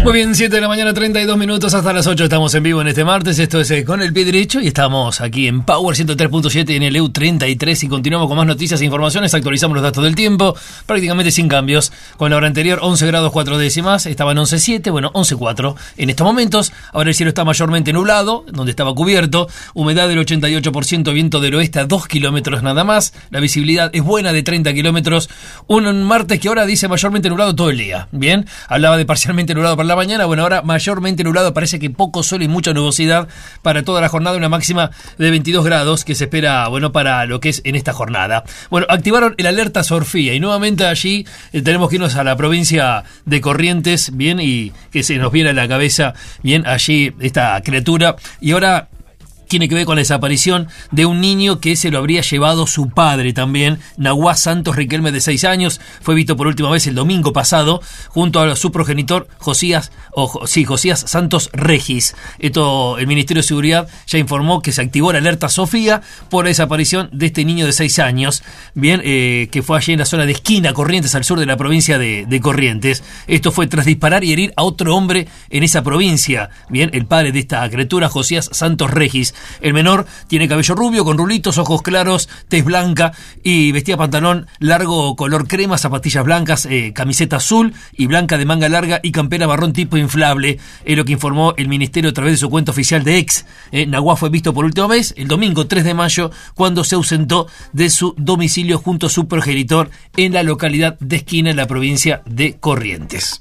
Muy bien, 7 de la mañana, 32 minutos, hasta las 8 estamos en vivo en este martes. Esto es Con el Pie Derecho y estamos aquí en Power 103.7 en el EU 33 y continuamos con más noticias e informaciones. Actualizamos los datos del tiempo, prácticamente sin cambios. Con la hora anterior, 11 grados 4 décimas, estaban 11.7, bueno, 11.4 en estos momentos. Ahora el cielo está mayormente nublado, donde estaba cubierto, humedad del 88%, viento del oeste a 2 kilómetros nada más. La visibilidad es buena, de 30 kilómetros. Un martes que ahora dice mayormente nublado todo el día. Bien, hablaba de parcialmente nublado para la mañana, bueno, ahora mayormente nublado, parece que poco sol y mucha nubosidad para toda la jornada, una máxima de 22 grados que se espera, bueno, para lo que es en esta jornada. Bueno, activaron el alerta Sofía y nuevamente allí tenemos que irnos a la provincia de Corrientes, bien, y que se nos viene a la cabeza, bien, allí esta criatura, y ahora tiene que ver con la desaparición de un niño que se lo habría llevado su padre también, Nahuá Santos Riquelme, de 6 años. Fue visto por última vez el domingo pasado junto a su progenitor Josías Santos Regis. El Ministerio de Seguridad ya informó que se activó la alerta Sofía por la desaparición de este niño de 6 años, bien, que fue allí en la zona de Esquina, Corrientes, al sur de la provincia de Corrientes. Esto fue tras disparar y herir a otro hombre en esa provincia. Bien, el padre de esta criatura, Josías Santos Regis. El menor tiene cabello rubio, con rulitos, ojos claros, tez blanca y vestía pantalón largo color crema, zapatillas blancas, camiseta azul y blanca de manga larga y campera marrón tipo inflable. Es lo que informó el ministerio a través de su cuenta oficial de X. Nahuá fue visto por última vez el domingo 3 de mayo cuando se ausentó de su domicilio junto a su progenitor en la localidad de Esquina, en la provincia de Corrientes.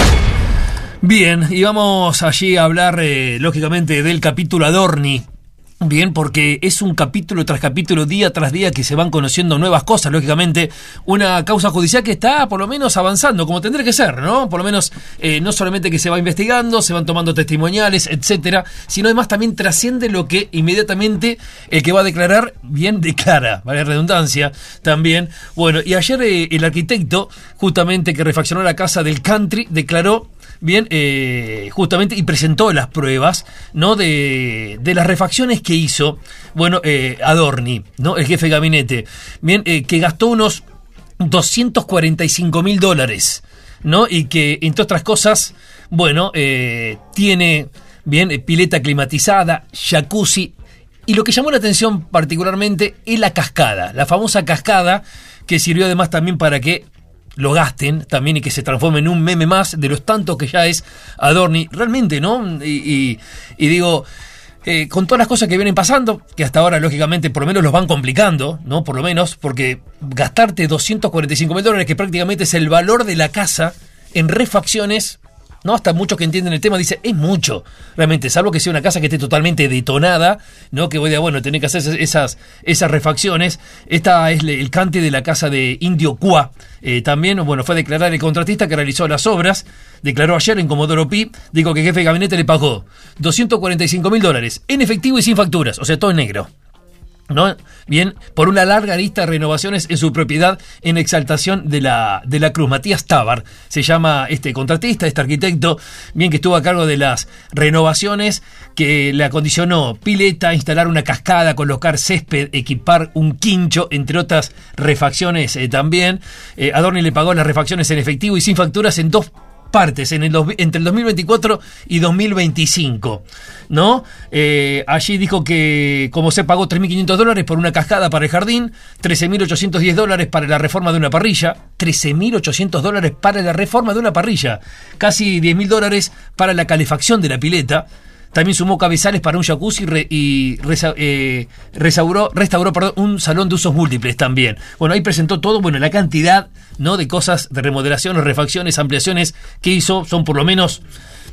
Bien, y vamos allí a hablar lógicamente del capítulo Adorni. Bien, porque es un capítulo tras capítulo, día tras día, que se van conociendo nuevas cosas, lógicamente. Una causa judicial que está por lo menos avanzando, como tendría que ser, ¿no? Por lo menos, no solamente que se va investigando, se van tomando testimoniales, etcétera, sino además también trasciende lo que inmediatamente el que va a declarar, bien declara, vale redundancia, también. Bueno, y ayer el arquitecto, justamente que refaccionó la casa del country, declaró, bien, justamente, y presentó las pruebas, ¿no? De las refacciones que hizo, bueno, Adorni, ¿no? El jefe de gabinete, bien, que gastó unos $245.000, ¿no? Y que, entre otras cosas, bueno, tiene, bien, pileta climatizada, jacuzzi, y lo que llamó la atención particularmente es la cascada, la famosa cascada, que sirvió además también para que lo gasten también y que se transforme en un meme más de los tantos que ya es Adorni, realmente, ¿no? Y digo, con todas las cosas que vienen pasando, que hasta ahora lógicamente por lo menos los van complicando, ¿no? Por lo menos, porque gastarte $245.000, que prácticamente es el valor de la casa, en refacciones, ¿no? Hasta muchos que entienden el tema dicen, es mucho, realmente, salvo que sea una casa que esté totalmente detonada, ¿no? Que voy a, bueno, tener que hacer esas refacciones. Esta es el cante de la casa de Indio Cuá. También, bueno, fue a declarar el contratista que realizó las obras. Declaró ayer en Comodoro Pi, dijo que el jefe de gabinete le pagó $245.000 en efectivo y sin facturas, o sea, todo en negro, ¿no? Bien, por una larga lista de renovaciones en su propiedad en Exaltación de la Cruz. Matías Tábar se llama este contratista, este arquitecto, bien, que estuvo a cargo de las renovaciones, que le acondicionó pileta, instalar una cascada, colocar césped, equipar un quincho, entre otras refacciones también. Adorni le pagó las refacciones en efectivo y sin facturas en 2 partes, entre el 2024 y 2025, ¿no? Allí dijo que como se pagó $3.500 por una cascada para el jardín, $13.810 para la reforma de una parrilla, $13.800 para la reforma de una parrilla, casi $10.000 para la calefacción de la pileta. También sumó cabezales para un jacuzzi y restauró un salón de usos múltiples también. Bueno, ahí presentó todo, bueno, la cantidad, ¿no? De cosas, de remodelaciones, refacciones, ampliaciones que hizo, son por lo menos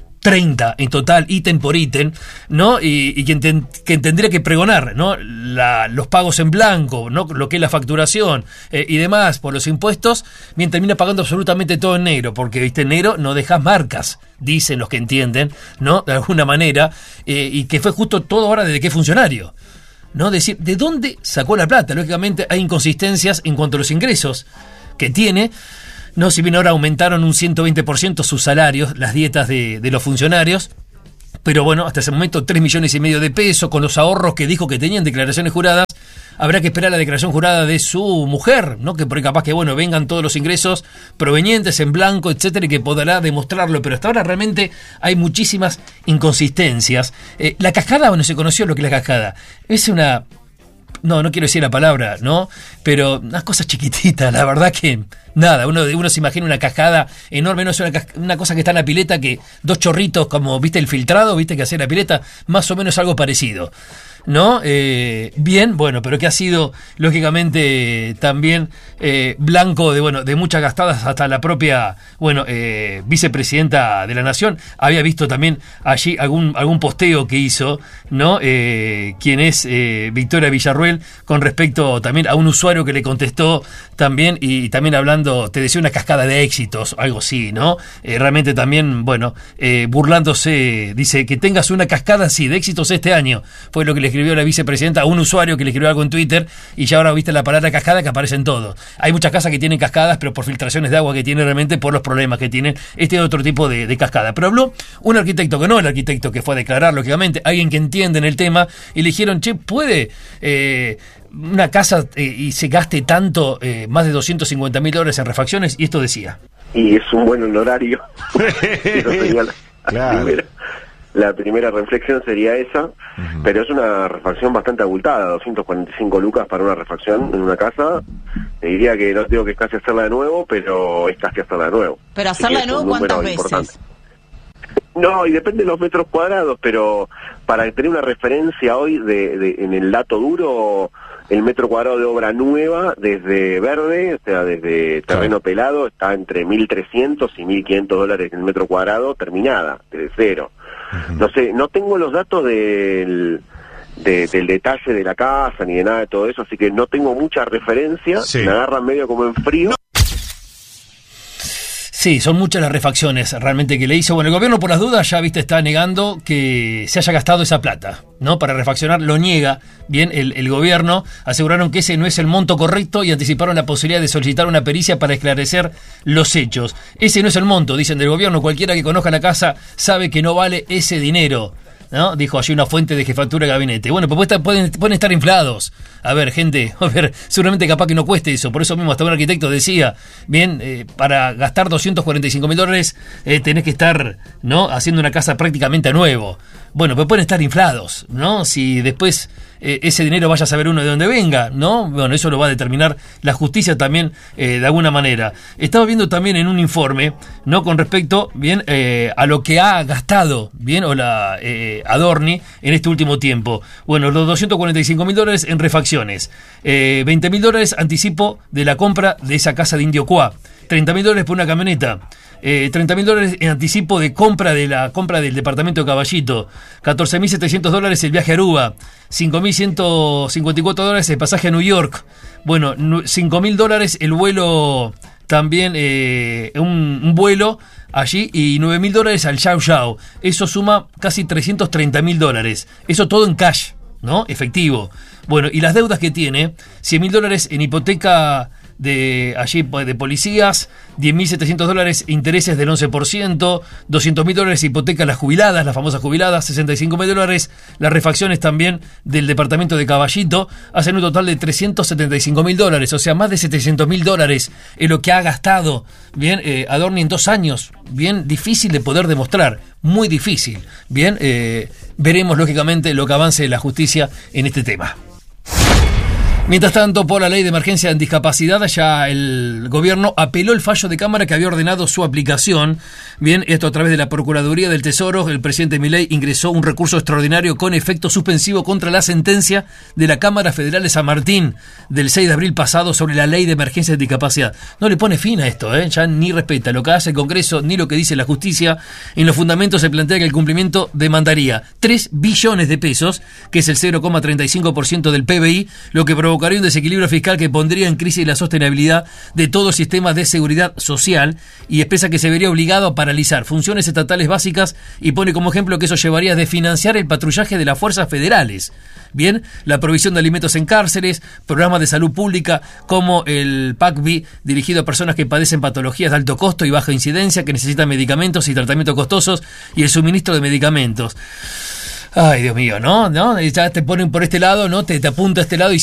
30 en total, ítem por ítem, ¿no? Y que tendría que pregonar, ¿no? Los pagos en blanco, ¿no? Lo que es la facturación y demás por los impuestos, bien, termina pagando absolutamente todo en negro, porque, viste, en negro no dejas marcas, dicen los que entienden, ¿no? De alguna manera, y que fue justo todo ahora desde que es funcionario, ¿no? Decir, ¿de dónde sacó la plata? Lógicamente hay inconsistencias en cuanto a los ingresos que tiene. No, si bien ahora aumentaron un 120% sus salarios, las dietas de los funcionarios, pero bueno, hasta ese momento $3,5 millones de pesos, con los ahorros que dijo que tenían, declaraciones juradas, habrá que esperar la declaración jurada de su mujer, ¿no? Que por ahí capaz que, bueno, vengan todos los ingresos provenientes en blanco, etcétera, y que podrá demostrarlo, pero hasta ahora realmente hay muchísimas inconsistencias. La cascada, bueno, se conoció lo que es la cascada. Es una... No quiero decir la palabra, ¿no? Pero unas cosas chiquititas, la verdad que nada, uno se imagina una cascada enorme, no es una cosa que está en la pileta, que 2 chorritos, como viste el filtrado, viste que hace la pileta, más o menos algo parecido, ¿no? Bien, bueno, pero que ha sido, lógicamente, también blanco de muchas gastadas, hasta la propia, vicepresidenta de la Nación. Había visto también allí algún posteo que hizo, ¿no? Quien es Victoria Villarruel, con respecto también a un usuario que le contestó también, y también hablando, te decía una cascada de éxitos, algo así, ¿no? Realmente también, burlándose, dice que tengas una cascada así de éxitos este año, fue lo que le escribió la vicepresidenta a un usuario que le escribió algo en Twitter, y ya ahora viste la palabra cascada que aparece en todo. Hay muchas casas que tienen cascadas, pero por filtraciones de agua que tienen realmente, por los problemas que tienen. Este otro tipo de cascada. Pero habló un arquitecto, que no el arquitecto que fue a declarar, lógicamente, alguien que entiende en el tema, y le dijeron, ¿puede una casa y se gaste tanto, más de $250,000 en refacciones? Y esto decía. Y es un buen honorario. Eso sería la primera reflexión sería esa, pero es una refacción bastante abultada, 245 lucas para una refacción en una casa. Te diría que no digo que es casi hacerla de nuevo, pero es casi hacerla de nuevo. Pero hacerla de nuevo, ¿cuántas veces? Importante. No, y depende de los metros cuadrados, pero para tener una referencia hoy en el dato duro, el metro cuadrado de obra nueva, desde verde, o sea, desde terreno pelado, está entre $1.300 y $1.500 el metro cuadrado, terminada, desde cero. No sé, no tengo los datos del detalle de la casa, ni de nada de todo eso, así que no tengo mucha referencia, me agarran medio como en frío. Sí, son muchas las refacciones realmente que le hizo. Bueno, el gobierno por las dudas ya, está negando que se haya gastado esa plata, ¿no? Para refaccionar, lo niega. Bien, el gobierno aseguraron que ese no es el monto correcto y anticiparon la posibilidad de solicitar una pericia para esclarecer los hechos. Ese no es el monto, dicen del gobierno. Cualquiera que conozca la casa sabe que no vale ese dinero, ¿no? Dijo allí una fuente de jefatura de gabinete. Bueno, pues pueden estar inflados. A ver, gente, seguramente capaz que no cueste eso. Por eso mismo hasta un arquitecto decía, para gastar $245,000 tenés que estar, ¿no?, haciendo una casa prácticamente a nuevo. Bueno, pues pueden estar inflados, ¿no? Si después ese dinero vaya a saber uno de dónde venga, ¿no? Bueno, eso lo va a determinar la justicia también, de alguna manera. Estaba viendo también en un informe, ¿no?, con respecto, a lo que ha gastado, Adorni en este último tiempo. Bueno, los $245,000 en refacciones, $20,000 anticipo de la compra de esa casa de Indio Cuá, $30,000 por una camioneta, $30,000 en anticipo de compra del departamento de Caballito, $14,700 el viaje a Aruba, $5,154 el pasaje a New York, bueno, $5,000 el vuelo también, un vuelo allí, y $9,000 al Yao Yao. Eso suma casi $330,000. Eso todo en cash, ¿no? Efectivo. Bueno, y las deudas que tiene, $100,000 en hipoteca de policías, $10,700 intereses del 11%, $200,000 hipoteca a las jubiladas, las famosas jubiladas, $65,000 las refacciones también del departamento de Caballito, hacen un total de $375,000, o sea, más de $700,000 es lo que ha gastado, Adorni en 2 años, difícil de poder demostrar, muy difícil, veremos lógicamente lo que avance la justicia en este tema. Mientras tanto, por la ley de emergencia en discapacidad, ya el gobierno apeló el fallo de Cámara que había ordenado su aplicación. Esto a través de la Procuraduría del Tesoro. El presidente Milei ingresó un recurso extraordinario con efecto suspensivo contra la sentencia de la Cámara Federal de San Martín del 6 de abril pasado sobre la ley de emergencia en discapacidad. No le pone fin a esto, ya ni respeta lo que hace el Congreso ni lo que dice la justicia. En los fundamentos se plantea que el cumplimiento demandaría 3 billones de pesos, que es el 0,35% del PBI, lo que provocaría un desequilibrio fiscal que pondría en crisis la sostenibilidad de todo el sistema de seguridad social, y expresa que se vería obligado a paralizar funciones estatales básicas, y pone como ejemplo que eso llevaría a desfinanciar el patrullaje de las fuerzas federales. La provisión de alimentos en cárceles, programas de salud pública como el PACBI, dirigido a personas que padecen patologías de alto costo y baja incidencia, que necesitan medicamentos y tratamientos costosos, y el suministro de medicamentos. Ay, Dios mío, ¿no? Ya te ponen por este lado, ¿no? Te apunta a este lado y